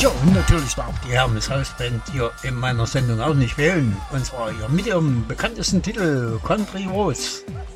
Ja, und natürlich darf die Hermes Hausband hier in meiner Sendung auch nicht fehlen. Und zwar hier mit ihrem bekanntesten Titel Country Roads.